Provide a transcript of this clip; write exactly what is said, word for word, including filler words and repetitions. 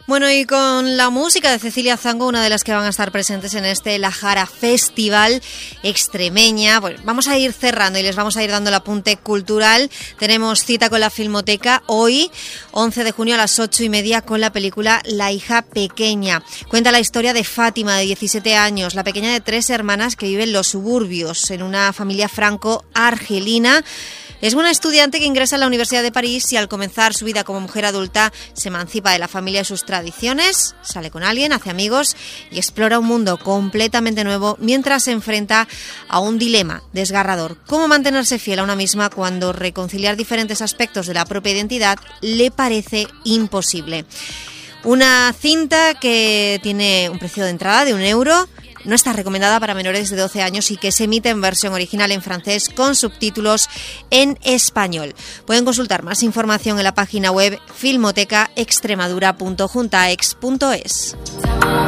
Bueno, y con la música de Cecilia Zango, una de las que van a estar presentes en este La Jara Festival extremeña, pues vamos a ir cerrando y les vamos a ir dando el apunte cultural. Tenemos cita con la Filmoteca hoy, once de junio a las ocho y media, con la película La hija pequeña. Cuenta la historia de Fátima, de diecisiete años, la pequeña de tres hermanas que vive en los suburbios, en una familia franco-argelina. Es una estudiante que ingresa en la Universidad de París y al comenzar su vida como mujer adulta se emancipa de la familia y sus tradiciones, sale con alguien, hace amigos y explora un mundo completamente nuevo mientras se enfrenta a un dilema desgarrador. ¿Cómo mantenerse fiel a una misma cuando reconciliar diferentes aspectos de la propia identidad le parece imposible? Una cinta que tiene un precio de entrada de un euro. No está recomendada para menores de doce años y que se emite en versión original en francés con subtítulos en español. Pueden consultar más información en la página web filmoteca extremadura punto juntaex punto es.